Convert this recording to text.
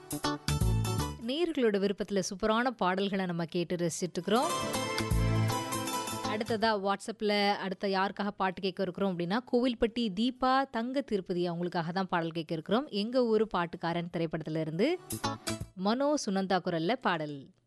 நேயர்களோட விருப்பத்தில் சூப்பரான பாடல்களை நம்ம கேட்டு ரசிச்சுட்டு இருக்கிறோம். அடுத்ததா வாட்ஸ்அப்பில் அடுத்த யாருக்காக பாட்டு கேட்க இருக்கிறோம் அப்படின்னா, கோவில்பட்டி தீபா தங்க திருப்பதி அவங்களுக்காக தான் பாடல் கேட்க இருக்கிறோம். எங்கள் ஊர் பாட்டுக்காரன் திரைப்படத்துல இருந்து மனோ சுனந்தா குரல்ல பாடல்.